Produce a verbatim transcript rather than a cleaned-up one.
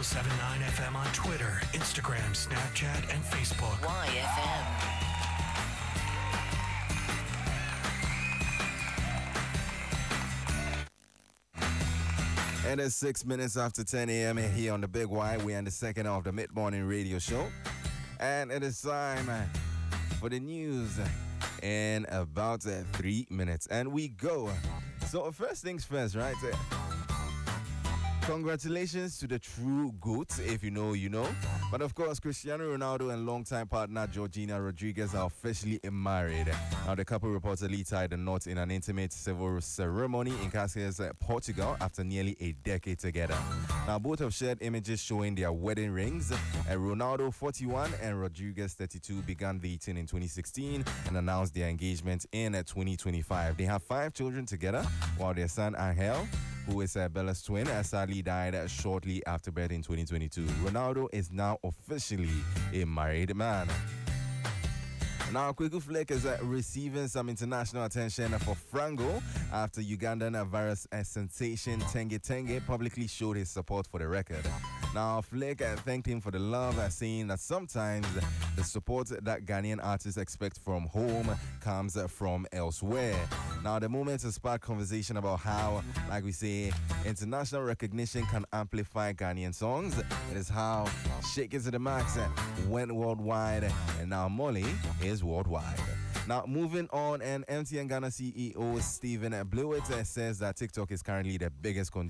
seven point nine F M on Twitter, Instagram, Snapchat, and Facebook. Y F M. It is six minutes after ten a.m. here on the Big Y. We're in the second of the mid-morning radio show. And it is time for the news in about uh, three minutes. And we go. So first things first, right? Congratulations to the true GOAT. If you know, you know. But of course, Cristiano Ronaldo and longtime partner Georgina Rodriguez are officially married. Now, the couple reportedly tied the knot in an intimate civil ceremony in Cascais, Portugal, after nearly a decade together. Now, both have shared images showing their wedding rings. And Ronaldo, forty-one, and Rodriguez, thirty-two, began dating in twenty sixteen and announced their engagement in twenty twenty-five. They have five children together, while their son Angel, who is uh, Bella's twin, uh, sadly died uh, shortly after birth in twenty twenty-two. Ronaldo is now officially a married man. Now, Kweku Flake is uh, receiving some international attention for Frango after Ugandan virus uh, sensation Tenge Tenge publicly showed his support for the record. Now, Flake uh, thanked him for the love, uh, saying that sometimes the support that Ghanaian artists expect from home comes uh, from elsewhere. Now, the moment has sparked conversation about how, like we say, international recognition can amplify Ghanaian songs. It is how Shake It to the Max uh, went worldwide, and now Molly is worldwide. Now, moving on, and M T N Ghana C E O Stephen Blewett uh, says that TikTok is currently the biggest con-